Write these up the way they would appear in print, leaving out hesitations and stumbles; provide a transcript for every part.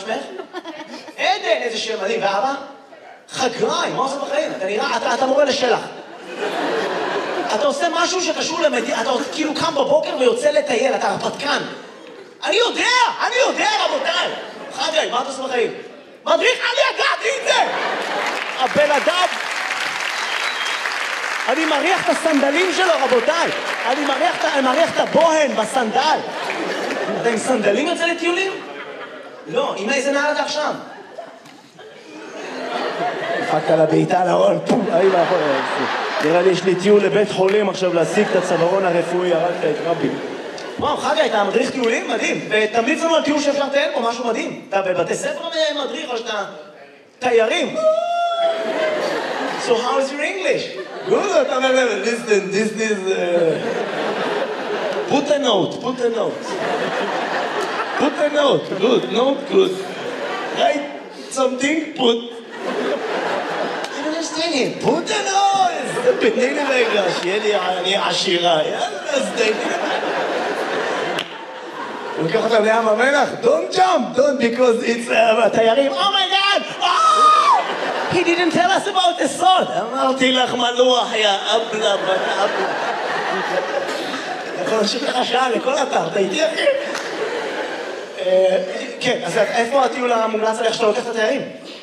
שמך? עדן, איזה שם מדהים. ואבא? חגריים, מה עושה בחיים? אתה נראה, אתה מורה לשלח. אתה עושה משהו שקשור למדינה, אתה כאילו קם בבוקר ויוצא לטייל, אתה הרפתקן. אני יודע, רבותיי. חגי, מה אתה עושה בחיים? מדריך, אני ידעתי את זה! הבן אדם... אני מריח את הסנדלים שלו, רבותיי. אני מריח את הבוהן בסנדל. אתה עם סנדלים יוצא לטיולים? לא, עם איזה נעל אתה עכשיו? דפקת לה בעיטה לארון, פום, אני לא יכול להסיק. נראה לי יש לי טיול לבית חולים עכשיו להשיג את הצווארון הרפואי, הרגת את רבי. וואו, חגי, אתה מדריך טיולים? מדהים. ותמליץ לנו על טיול שאפשר לטייל פה, משהו מדהים. אתה בבתי ספר מדריך או שאתה תיירים? So how is your English? Good, listen, this is... Put a note. Put a note, good. Write something, put... I don't understand it. Put a note! תתני לי רגע, שיהיה לי אני עשירה. יאללה, אז תתני לי. הוא לוקח אותם לים המלח, don't jump, because it's... תיירים, oh my god! He didn't tell us about the salt. אמרתי לך מלוח, יא אבלה, בת אבלה. אתה יכול להמשיך לך שעה לכל אתר, אתה איתי אחי? כן, אז איפה הטיול המומלץ עליך שאתה לוקח את התיירים?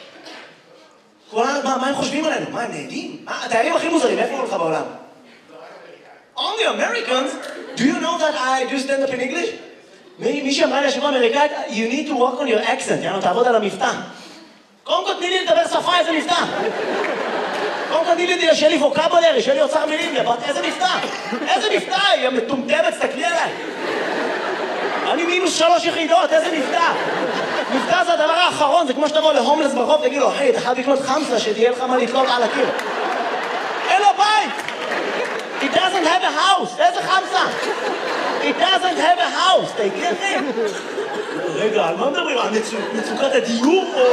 מה הם חושבים עלינו? מה הם נהדים? התיירים הכי מוזרים, איפה הוא לך בעולם? Only Americans? Do you know that I do stand up in English? מי שאמרה לי השבוע אמריקאית, you need to work on your accent, יאנו, תעבוד על המבטא. קודם כל תני לי לדבר שפה, איזה מבטא. קודם כל תני לי שיהיה לי ווקבולרי, שיהיה לי אוצר מילים, איזה מבטא. איזה מבטא, היא מטומטמת, תסתכלי עליי. אני -3 יחידות, איזה מבטא. מבטא זה הדבר האחרון, זה כמו שתבוא להומלס ברחוב, תגיד לו, היי, אתה חייב לקנות חמסה, שתהיה לך מה לתלות על הקיר. אין לו בית! It doesn't have a house, איזה חמסה? It doesn't have a house, תגיד לי. רגע, על מה מדברים? על מצוקת הדיור או...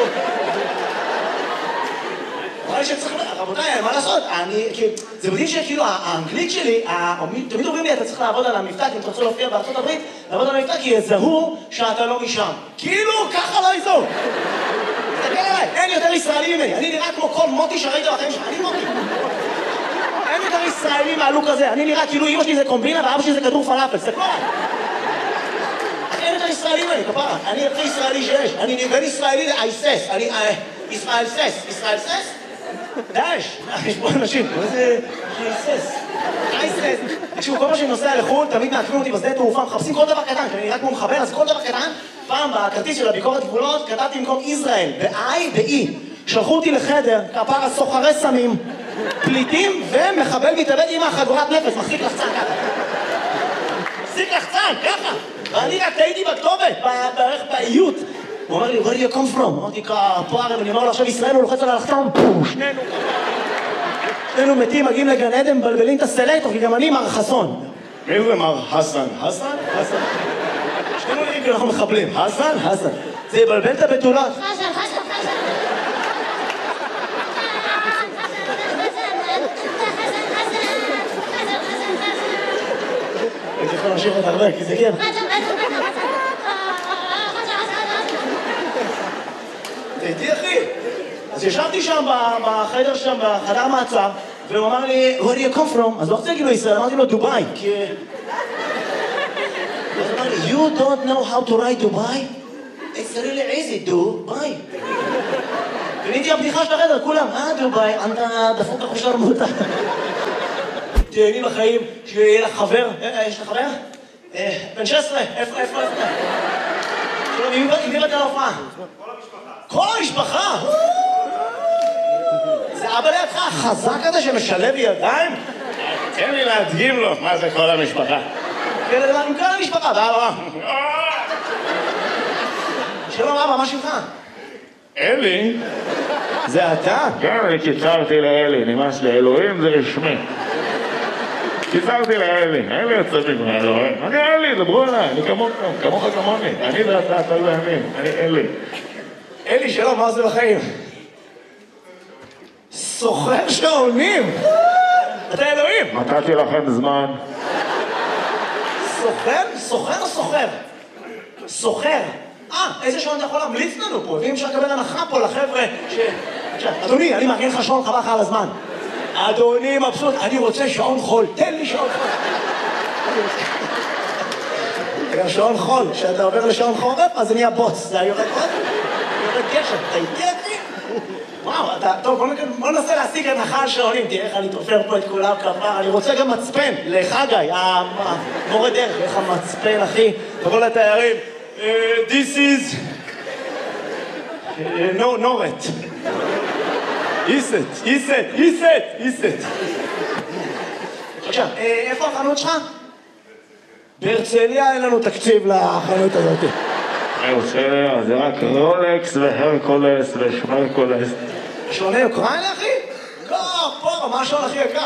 אבל שצריך... רבותיי, מה לעשות? זה מדהים שכאילו האנגלית שלי, תמיד אומרים לי, אתה צריך לעבוד על המבטא, כי אם תרצו להופיע בארצות הברית, לעבוד על המבטא, כי יזהו שאתה לא משם. כאילו, ככה לא יזהו. תסתכל עליי, אין יותר ישראלי ממני. אני נראה כמו כל מוטי שראית בחיים שלך, אני מוטי. אין יותר ישראלי מהלוק הזה. אני נראה כאילו אמא שלי זה קומבינה ואבא שלי זה כדור פלאפל. תסתכלו עליי. אין יותר ישראלי ממני, כפרה. אני הכי ישראלי שיש. אני בין ישראלי לאייסס. אני ישראל סס. ישראל סס? דאש. יש פה אנשים. מה זה אייסס? אייסס. תקשיבו, כל מה שאני נוסע לחו"ל, תמיד מעקבים אותי בשדה תעופה, מחפשים כל דבר קטן, כי אני נראה כמו מחבר, אז כל דבר קטן, פעם בכרטיס של הביקורת גבולות, כתבתי במקום ישראל, ב-I ב-E. שלחו אותי לחדר, כפרה סוחרי סמים, פליטים ומחבל מתאבד עם החגורת נפש, מחזיק לחצן ככה. מחזיק לחצן, ככה. ואני רק טעיתי בכתובת, בערך באיות. הוא אומר לי, where do you come from? אמרתי, כפרה, אני אומר לו, עכשיו ישראל הוא לוחץ על הלחצן, שנינו מתים, מגיעים לגן עדן, מבלבלים את הסלקטור, כי גם אני מר חסון. מי זה מר חסן? חסן? חסן. שנינו נראים כי אנחנו מחבלים. חסן? חסן. זה יבלבל את הבתולות. חסן, חסן, חסן. אני יכול להמשיך את הרבה, כי זה כן. תהייתי אחי. אז ישבתי שם בחדר שם, בחדר מעצר, והוא אמר לי, where do you come from? אז לא רוצה להגיד לו ישראל, אמרתי לו דובאי, כי... אז אמר לי, you don't know how to write דובאי? It's really easy, דובאי. ונהייתי הבדיחה של החדר, כולם, דובאי, אתה דפוק לך שרמוטה. תהייני בחיים, שיהיה לך חבר, יש לך חבר? בן 16, איפה? שלום, עם מי באת להופעה? כל המשפחה! זה אבא לידך החזק הזה שמשלב ידיים? תן לי להדגים לו מה זה כל המשפחה. כן, לדבר עם כל המשפחה, ואבא. שלום אבא, מה שמך? אלי? זה אתה? כן, אני קיצרתי לאלי, נמאס לאלוהים זה רשמי. קיצרתי לאלי, אלי יוצא מגמר אלוהים. אני אלי, דברו עליי, אני כמוך כמוני. אני ואתה, אתה ואמין, אני אלי. אלי, שלום, מה זה בחיים? סוחר שעונים! אתה אלוהים! נתתי לכם זמן. סוחר? סוחר או סוחר? סוחר. איזה שעון אתה יכול להמליץ לנו פה? ואם אפשר לקבל הנחה פה לחבר'ה אדוני, אני מארגן לך שעון, חבל לך על הזמן. אדוני מבסוט, אני רוצה שעון חול, תן לי שעון חול. שעון חול, כשאתה עובר לשעון חורף, אז זה נהיה בוץ, זה יורד גשם, אתה איתי אחי? וואו, טוב, בוא ננסה להשיג הנחה על שעונים, תראה איך אני תופר פה את כולם כפר, אני רוצה גם מצפן, לחגי, מורה דרך, איך המצפן אחי, תבוא לתיירים, this is נורת. איסט. עכשיו, איפה החנות שלך? בהרצליה אין לנו תקציב לחנות הזאת. בהרצליה זה רק רולקס והרקולס ושמרקולס. שעוני אוקראינה אחי? לא, פה, מה השעון הכי יקר?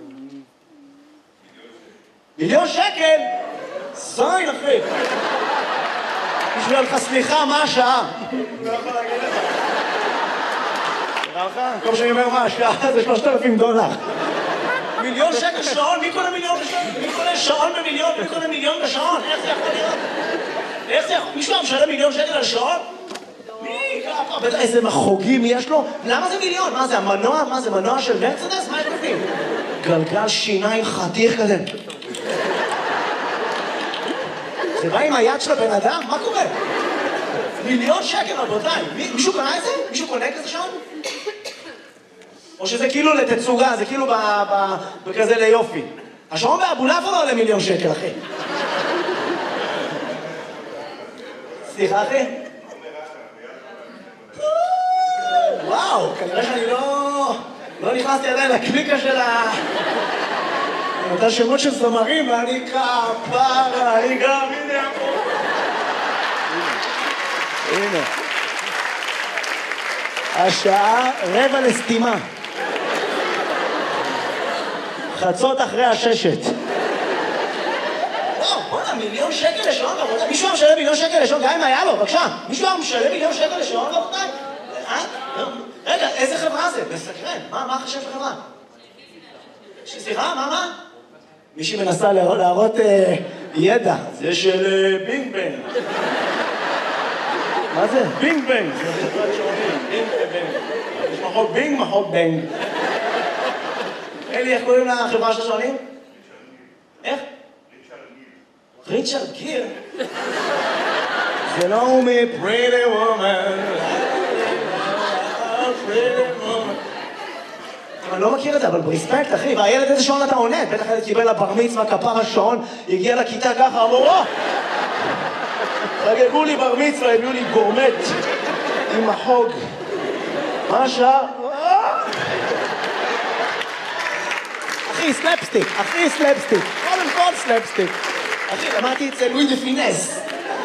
$1,000,000? זין אחי. בשביל לך סליחה, מה השעה? לא יכול להגיד לך. נראה לך? כל שאני אומר מה השעה זה $3,000. $1,000,000 שעון? מי קונה $1,000,000 בשעון? מי קונה שעון במיליון? מי קונה $1,000,000 בשעון? איך זה יכול להיות? איך זה יכול? מישהו משלם $1,000,000 על שעון? מי? בטח איזה מחוגים יש לו? למה זה $1,000,000? מה זה המנוע? מה זה מנוע של מרצדס? מה יש בפנים? גלגל שיניים חתיך כזה. זה בא עם היד של הבן אדם? מה קורה? $1,000,000 רבותיי. מישהו קנה את זה? מישהו קונה כזה שעון? או שזה כאילו לתצוגה, זה כאילו בכזה ליופי. השעון באבולעפיה לא עולה $1,000,000 אחי. סליחה אחי? וואו, כנראה שאני לא נכנסתי עדיין לקליקה של אותה שמות של זמרים, ואני כפרה, אני גם, הנה פה. הנה. השעה 5:45. חצות אחרי 6. וואו, בוא'נה, $1,000,000 לשעון, רבותיי. מישהו היה משלם $1,000,000 לשעון, גם אם היה לו, בבקשה. מישהו היה משלם $1,000,000 לשעון, רבותיי? רגע, איזה חברה זה? מסקרן. מה חשב חברה? סליחה, מה? מישהי מנסה להראות ידע. זה של בינג בנג. מה זה? בינג בנג. זה חברת שעונים. בינג בנג. יש מחוק בינג, מחוק בנג. אלי, איך קוראים לחברה של השעונים? איך? ריצ'רד גיר. זה לא הוא מ-Pretty Woman. אני לא מכיר את זה, אבל ברספקט, אחי, והילד איזה שעון אתה עונה? בטח ילד קיבל לבר מצווה, כפר השעון, הגיע לכיתה ככה, אמרו, חגגו לי בר מצווה, הביאו לי גורמט עם החוג. מה השעה? אחי, סלפסטיק, קודם כל סלפסטיק. אחי, למדתי אצל לואי דה פינס.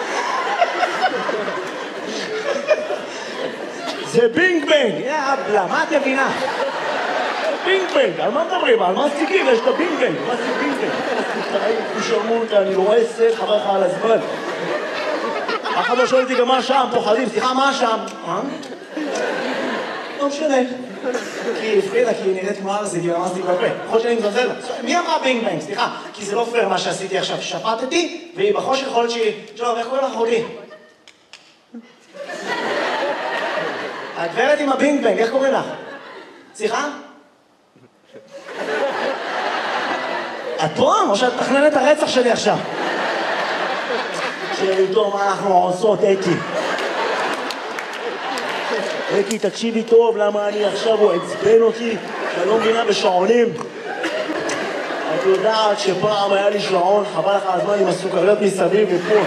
זה בינג בנג, יאבלה, מה את מבינה? בינג בנג, על מה מדברים? על מה סטיקים? יש את הבינג בנג, מה זה בינג בנג? שרמות, אני רואה סט, חבר לך על הזמן. אף אחד לא שואל אותי גם מה שם, פוחדים, סליחה, מה שם? לא משנה. כי הפרידה, כי היא נראית כמו ארזית, היא רמזתי בפה. יכול שאני מזלזל לה. מי אמרה בינג בנג? סליחה, כי זה לא פייר מה שעשיתי עכשיו. שפטתי, והיא בחושך יכול להיות שהיא... טוב, איך קוראים לך אחותי? הגברת עם הבינג בנג, איך קוראים לך? סליחה? את פה? או שאת מתכננת הרצח שלי עכשיו? שאלי טוב, מה אנחנו עושות, אקי? אקי, תקשיבי טוב, למה אני עכשיו, הוא עצבן אותי, שאני לא מבינה בשעונים. את יודעת שפעם היה לי שעון, חבל לך הזמן עם הסוכריות מסביב ופה.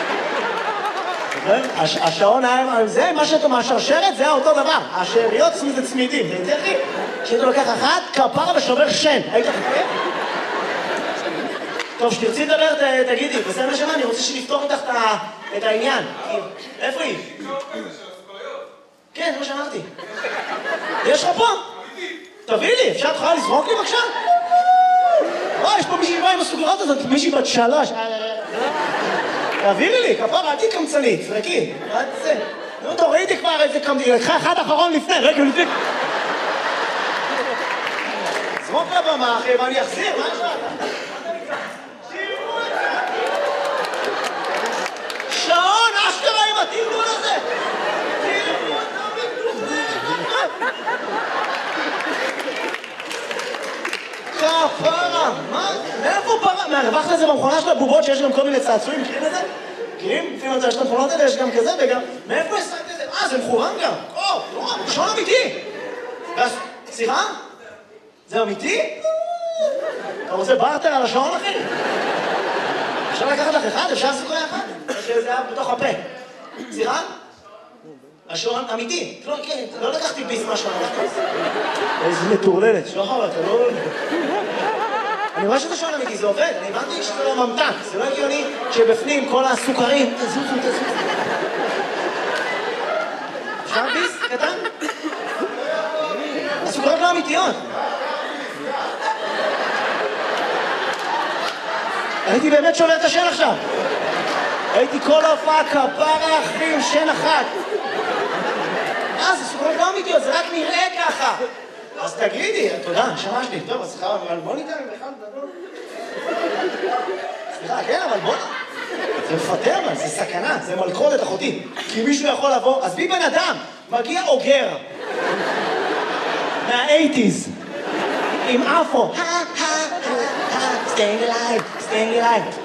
השעון היה, זה מה שאתה מהשרשרת, זה היה אותו דבר. השאריות זה צמידים, זה יותר לי. כשאתה לוקח אחת, כפרה ושובר שן. היית חכה? טוב, שתרצי לדבר, תגידי, בסדר נשמה, אני רוצה שנפתור איתך את העניין. איפה היא? כן, זה מה שאמרתי. יש לך פה? תביא לי, אפשר את יכולה לזרוק לי בבקשה? יש פה מישהי באה עם הסוגרות הזאת, מישהי בת 3. תעבירי לי, כפרה, אל תהי קמצנית, זרקי. נו, תורידי כבר איזה קמצנית, לקחה אחד אחרון לפני, רגע, לפני. זרוק לבמה, אחי, ואני אחזיר, מה יש לך? שעון, אשכרה עם התיר הזה במכונה של הבובות שיש גם כל מיני צעצועים, מכירים את זה? מכירים? לפעמים יש את המכונות האלה, יש גם כזה וגם... מאיפה השגת את זה? זה מכוון גם. שעון אמיתי. סליחה? זה אמיתי? אתה רוצה בארטר על השעון, אחי? אפשר לקחת לך אחד? אפשר לעשות כל אחד? שזה היה בתוך הפה. סליחה? השעון אמיתי. לא לקחתי ביס מהשעון. איזה מטורללת. שחר, אתה לא... אני רואה שזה שעון אמיתי, זה עובד. אני הבנתי שזה לא ממתק. זה לא הגיוני שבפנים כל הסוכרים... תזוזו. אפשר ביס? קטן? הסוכרים לא אמיתיות. הייתי באמת שובר את השן עכשיו. הייתי כל הופעה כפרה אחים, שן אחת. זה סוכרות לא אמיתיות, זה רק נראה ככה. אז תגידי, תודה, נשמה שלי. טוב, אז סליחה, אבל בוא ניתן בכלל לדבר. סליחה, כן, אבל בוא... זה מפטר, אבל זה סכנה, זה מלכודת אחותי. כי מישהו יכול לבוא, אז בי בן אדם, מגיע אוגר. מה-80s. עם אפו. staying alive.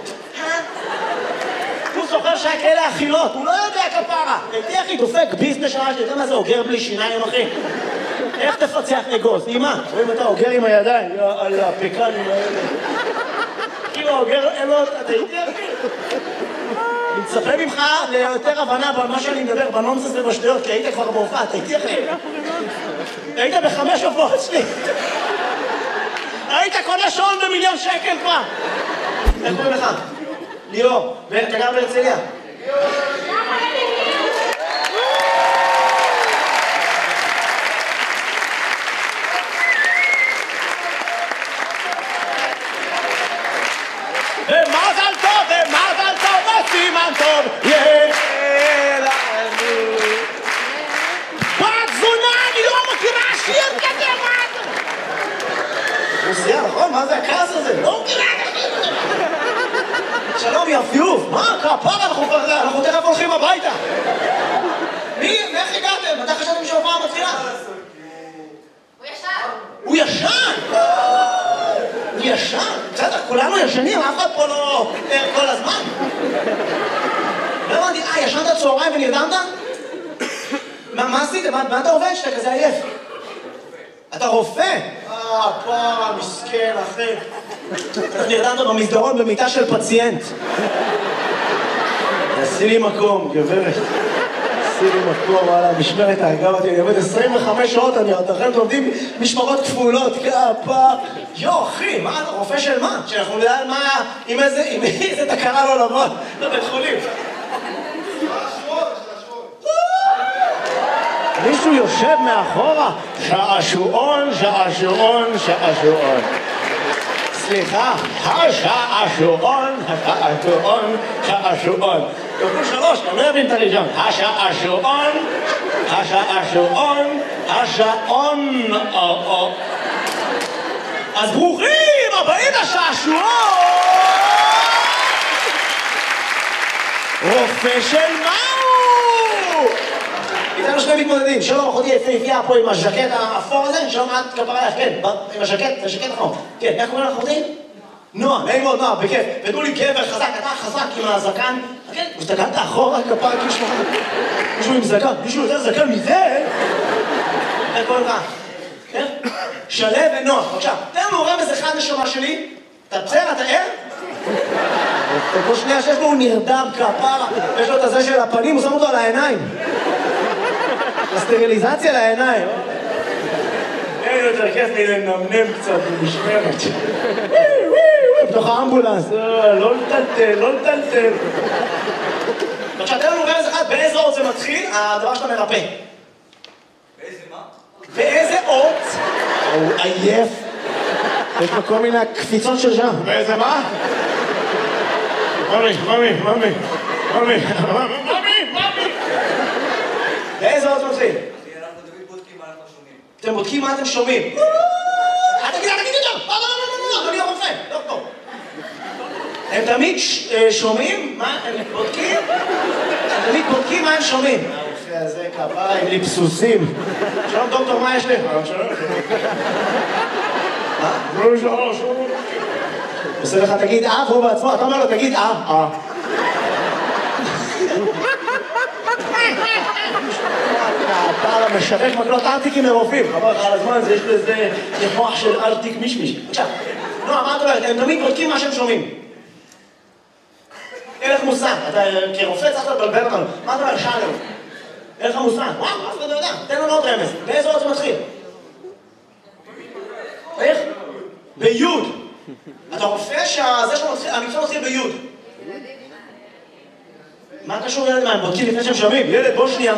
הוא זוכר שהיה כאלה אכילות, הוא לא יודע כפרה. הייתי אחי דופק ביזנס שעה שלי, אתה מה זה אוגר בלי שיניים אחי? איך תפצח אגוז? אמא, רואים אתה אוגר עם הידיים, על הפקנים האלה. כאילו אוגר אלות, אתה הייתי אחי? אני מצפה ממך ליותר הבנה במה שאני מדבר, בנונסס ובשטויות, כי היית כבר בהופעה, אתה הייתי אחי? היית ב5 הופעות שלי. היית קונה שעון ב1,000,000 שקל כבר. איך קוראים לך? ליאור. ואתה גר בהרצליה? ומזל טוב, וסימן טוב, יהיה לנו. בת זונה, אני לא מכירה שיר כזה, מה אתה? רוסיה, נכון? מה זה הכעס הזה? לא מכירה כזה. שלום, יפיוף. מה? כפרה, אנחנו תכף הולכים הביתה. איך הגעתם? מתי חשבתם שההופעה מתחילה? הוא ישן! הוא ישן? בסדר, כולנו ישנים, אף אחד פה לא פותר כל הזמן. לא הבנתי, ישנת צהריים ונרדמת? מה עשיתם? מה אתה עובד שאתה כזה עייף? אתה רופא? פרה, מסכן, אחי. נרדמת במסדרון במיטה של פציינט. עשי לי מקום, גברת. עשי לי מקום, וואלה, משמרת האגב אותי, אני עובד 25 שעות, אתם לומדים משמרות כפולות, כפה. אחי, מה, רופא של מה? שאנחנו נדע מה, עם איזה תקרה לא לבוא לבית חולים. מישהו יושב מאחורה, שעשועון. סליחה, השעשועון. תוכלו 3, אני לא יבין את הראשון. השעון. אז ברוכים הבאים לשעשועון! רופא של מהו? איתנו שני מתמודדים, שלום אחותי יפהפייה פה עם הז'קט האפור הזה, שלום את כפרה לך, כן, עם הז'קט, זה ז'קט אחור. כן, איך קוראים לך אחותי? נועה, נעים מאוד נועה, בכיף. ותנו לי גבר חזק, אתה חזק עם הזקן. כן, וסתגלת אחורה כפרה כאילו מישהו עם זקן, מישהו יותר זקן מזה? איך קוראים לך? כן? שלו ונועה, בבקשה. תן לנו רמז אחד נשמה שלי. אתה בסדר, אתה ער? כל שנייה שיש לו הוא נרדם כפרה, יש לו את הזה של הפנים, הוא שם אותו על העיניים. הסטריליזציה לעיניים. אין יותר כיף לי לנמנם קצת במשמרת. בתוך האמבולנס. לא לטלטל. עכשיו, תן לנו רמז אחד, באיזה אות זה מתחיל, הדבר שאתה מרפא. באיזה מה? באיזה אות? הוא עייף. יש לו כל מיני קפיצות של שם. באיזה מה? ממי. באיזה אות מתחיל? אנחנו תמיד בודקים מה אנחנו שומעים. אתם בודקים מה אתם שומעים. אל תגיד יותר! לא, אדוני הרופא, דוקטור. הם תמיד שומעים מה הם בודקים? הם תמיד בודקים מה הם שומעים. הרופא הזה כפרה עם ליפסוסים. שלום דוקטור, מה יש לי? שלום. מה? עושה לך תגיד והוא בעצמו, אתה אומר לו תגיד אתה משווק מקלות ארטיקים מרופאים, חבל לך על הזמן הזה, יש לזה מוח של ארטיק מישמיש. בבקשה, נועה, מה את אומרת? הם תמיד בודקים מה שהם שומעים. אין לך מושג, אתה כרופא צריך לבלבל אותנו. מה אתה אומר? שאלנו. אין לך מושג. וואו, אף אחד לא יודע. תן לנו עוד רמז. באיזה עוד זה מתחיל? איך? ביוד. אתה רופא שהמקצוע מתחיל ביוד. מה קשור ילד מה? הם בודקים לפני שהם שומעים? ילד, בוא שנייה.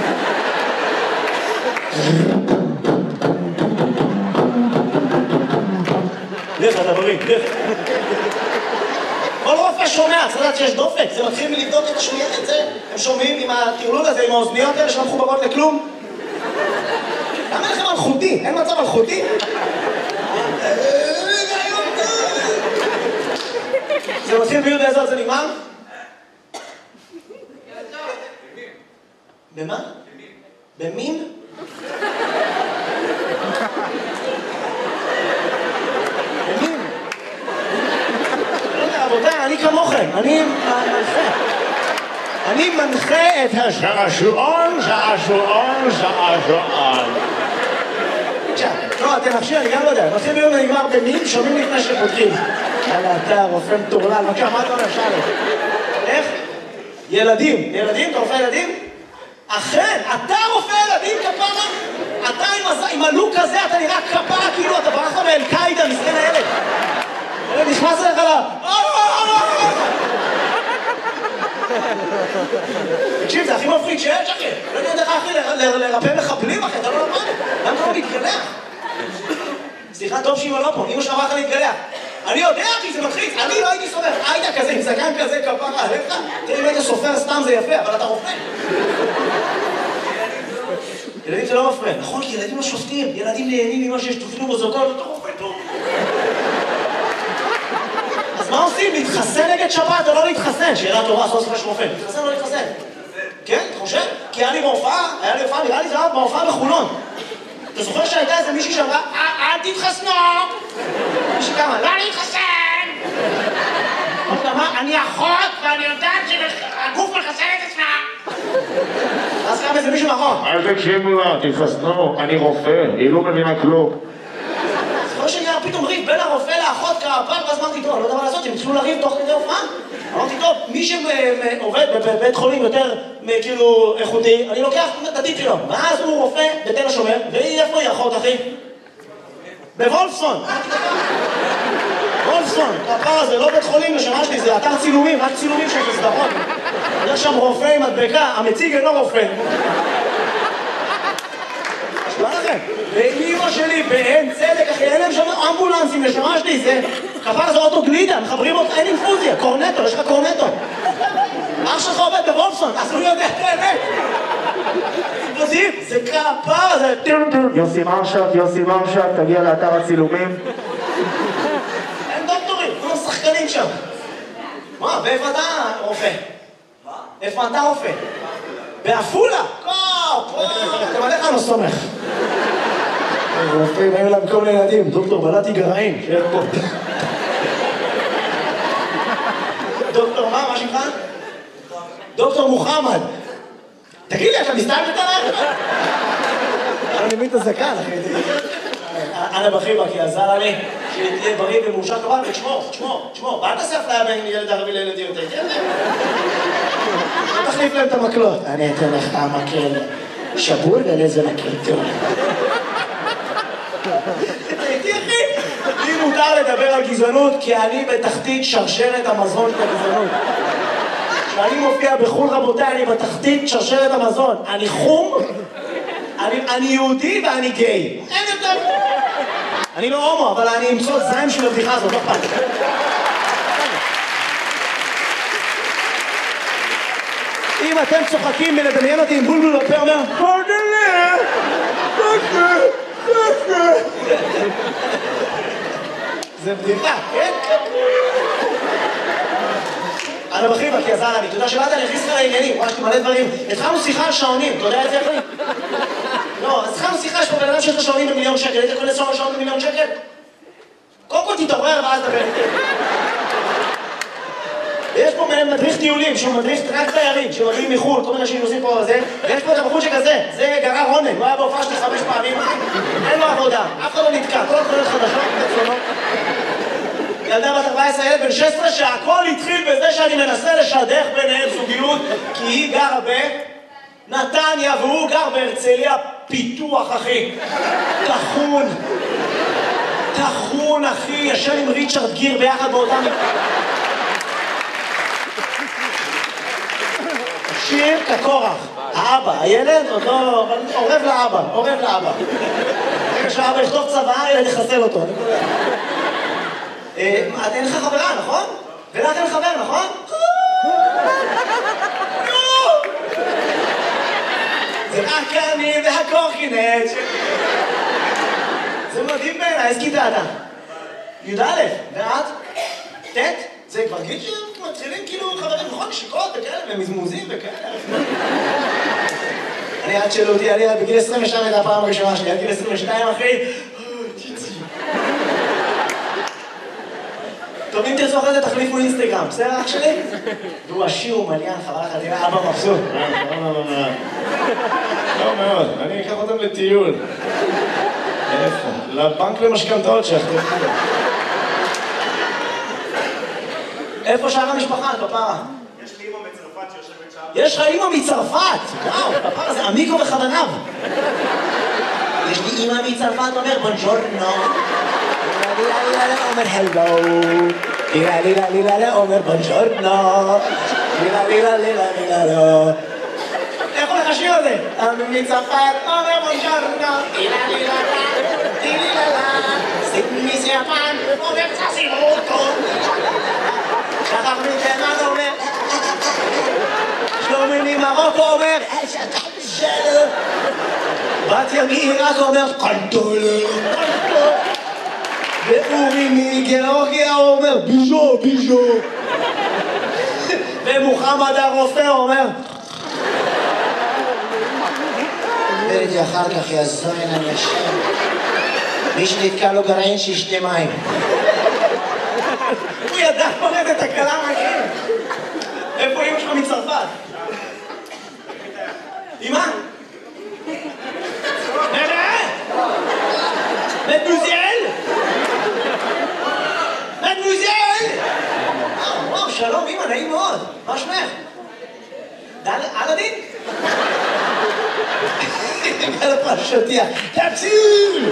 לך, אתה בריא, לך. כל רופא שומע, צריך לדעת שיש דופק, זה מתחיל מלבדוק את השמיעה, את זה. הם שומעים עם הטרלול הזה, עם האוזניות האלה שלא מחוברות לכלום. למה לכם מלכותי? אין מצב מלכותי? זה מתחיל ביוד איזה עוד זה נגמר? במה? במין? במין? רבותיי, אני כמוכם, אני מנחה את השעשועון. לא, אתם נפשי, אני גם לא יודע. נושאים ביום נגמר במין, שומעים לפני שפותחים. יאללה, אתה רופא מטורלל, בבקשה, מה אתה אומר, שאלה? איך? ילדים, אתה רופא ילדים? אכן, אתה רופא ילדים כפרה? אתה עם הלוק הזה, אתה נראה כפרה, כאילו אתה ברחת מאל-קאידה, מסכן הילד. הילד נכנס אליך לה... תקשיב, זה הכי מפחיד שיש, אחי. לא יודע איך אחי לרפא מחבלים, אחי, אתה לא למד. למה אתה לא מתגלח? סליחה, טוב שאמא לא פה, אמא שלך אמרה לך להתגלח. אני יודע, אחי, זה מלחיץ. אני לא הייתי סופר. היית כזה, עם זקן כזה, כפרה עליך. תראה, אם היית סופר סתם זה יפה, אבל אתה רופא. ילדים זה לא מפריע. נכון, כי ילדים לא שופטים. ילדים נהנים ממה שיש תוכנו בזוגות, אתה רופא טוב. אז מה עושים? להתחסן נגד שבת או לא להתחסן? שאלה טובה, סוף סוף יש רופא. להתחסן או לא להתחסן? כן, אתה חושב? כי היה לי בהופעה, נראה לי זה היה בהופעה בחולון. אתה זוכר שהייתה איזה מישהי שאמרה, אל תתחסנו! מישהי כמה, לא להתחסן! אני אחות ואני יודעת שהגוף מחסן את עצמה! אז קם איזה מישהו מאחור. אל תקשיבו לה, תתחסנו, אני רופא, היא לא מבינה כלום. זוכר שנהיה פתאום ריב בין הרופא לאחות כפר, ואז אמרתי, טוב, לא יודע מה לעשות, הם התחילו לריב תוך כדי הופעה. אמרתי, טוב, מי שעובד בבית חולים יותר כאילו איכותי, אני לוקח את הטיפ שלו. ואז הוא רופא בתל השומר, והיא איפה היא אחות, אחי? בוולפסון. וולפסון, הפער הזה, לא בית חולים לשמה שלי, זה אתר צילומים, רק צילומים של סדרות. יש שם רופא עם מדבקה, המציג אינו רופא. מה לכם? ואמא שלי באין צדק, אחי, אין להם שם אמבולנסים לשמה שלי, זה כפר זה אוטו גלידה, מחברים אותך, אין אינפוזיה, קורנטו, יש לך קורנטו. אח שלך עובד בוולפסון, אז הוא יודע את האמת. זה כפר, זה... יוסי מרשת, תגיע לאתר הצילומים. אין דוקטורים, כולם שחקנים שם. מה, באיפה אתה רופא? מה? איפה אתה רופא? בעפולה? אתם עליך לא סומך. רופאים, היו להם כל מיני ילדים, דוקטור בלעתי גרעין, שיהיה פה. דוקטור מה שמך? דוקטור מוחמד. תגיד לי, אתה מסתיים בתנך? אני מבין את הזקן, אחי. אנא בחיבה, כי עזר לי שתהיה בריא ומאושר כבל, ותשמור. ואל תעשה אפליה בין ילד ערבי לילד יהודי. לא תחליף להם את המקלות. אני אתן לך מקל שבור ולזה מקל טוב. הייתי אחי. לי מותר לדבר על גזענות, כי אני בתחתית שרשרת המזון של הגזענות. כשאני מופיע בחול רבותיי, אני בתחתית שרשרת המזון. אני חום, אני יהודי ואני גיי. אין יותר. אני לא הומו, אבל אני אמצוא זיים של הבדיחה הזאת, לא פעם. אם אתם צוחקים מלדמיין אותי עם בולבול בפה אומר זה בדיחה, כן? אנא בחיבה, כי עזר לי, תודה שבאת, אני הכניס לך לעניינים, יש לי מלא דברים. התחלנו שיחה על שעונים, אתה יודע את זה אחי? לא, אז התחלנו שיחה, יש פה בן אדם שיש לו שעונים ב1,000,000 שקל, היית קונה שעון ב1,000,000 שקל? קודם כל תתעורר ואז דבר איתי. יש פה מדריך טיולים, שהוא מדריך רק תיירים, שמגיעים מחו"ל, כל מיני שנוסעים פה וזה, ויש פה את הבחור שכזה, זה גרר רונן, הוא היה בהופעה שלי 5 פעמים, אין לו עבודה, אף אחד לא נתקע, כל התחולות חדשות, תצלונות. ילדה בת 14, ילד בן 16, שהכל התחיל בזה שאני מנסה לשדך ביניהם זוגיות, כי היא גרה בנתניה והוא גר בהרצליה פיתוח, אחי. תחון, אחי, ישן עם ריצ'רד גיר ביחד באותם... שיר כקורח, האבא, הילד עוד לא... עורב לאבא. רגע שהאבא יכתוב צבא, ילד יחסל אותו. אין לך חברה, נכון? ולך אין חבר, נכון? זה רק אני והקורקינט. זה מדהים בעיניי, איזה כיתה אתה? י"א, ואת? ט'? זה כבר גיל שמתחילים כאילו חברים נכון, שיקות וכאלה, ומזמוזים וכאלה. אני עד שאלו אותי, אני בגיל 22 הייתה הפעם הראשונה שלי, עד גיל 22 אחי, טוב, אם תרצו אחרי זה תחליפו אינסטגרם, בסדר אח שלי? והוא עשיר ומעניין, חבל לך, תראה אבא מבסוט. לא מאוד, אני אקח אותם לטיול. איפה? לבנק למשכנתאות שיחתכו. איפה שאר המשפחה, פפרה? יש לי אמא מצרפת שיושבת שם. יש לך אמא מצרפת! וואו, פפרה זה עמיקו וכוונב. יש לי אמא מצרפת, אומר בונג'ורנו. אומר הלו. לילה, אומר בונג'ורנו. לילה. איך הולך השיר הזה? אמא מצרפת, אומר בונג'ורנו. לילה. סיפני סיאפן, אומר צסימוטו. שכח מתימן אומר, שלומי ממרוקו אומר, שלום. בת ימי רק אומר, קנטולה. ואורי מגיאורגיה אומר, ביז'ו. ומוחמד הרופא אומר, דבר איתי אחר כך, יא זוין, אני אשם. מי שנתקע לו גרעין שישתה מים. הוא ידע פורט את הקלה מהכיר. איפה אמא שלך מצרפת? אמא? מדמוזיאל! וואו, שלום אמא, נעים מאוד. מה שמך? אלאדין? על הפרשתיה. תציל!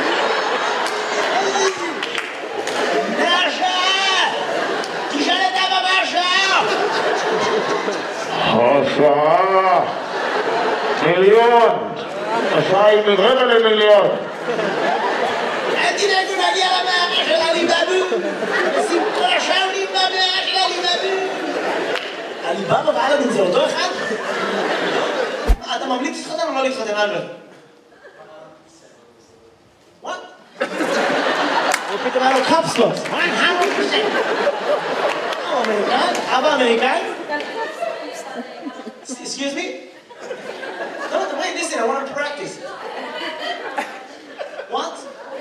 השעה מיליון, השעה היא רבע למיליון. אל תדאגו נגיע למערכת של עליבאבו. שים כל השעה עולים במערכת של עליבאבו. עליבאבו ואלאדין זה אותו אחד? אתה ממליץ להתחתן או לא להתחתן, אלברט? וואט? הוא פתאום היה לו קפסלוס. אמריקאי? אבא אמריקאי? Excuse me? No, wait, listen, I want to practice. What?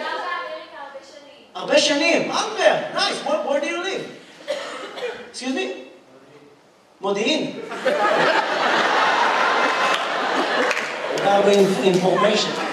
הרבה שנים. Albert, nice. Where do you live? Excuse me? מודיעין. הרבה information.